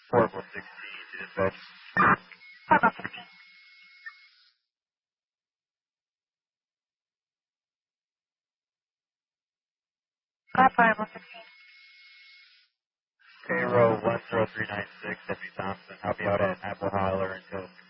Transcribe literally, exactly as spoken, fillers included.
Horrible sixteen to dispatch. Horrible sixteen. Got horrible sixteen. Payroll one zero three nine six, Deputy Thompson. I'll be out at Apple Holler until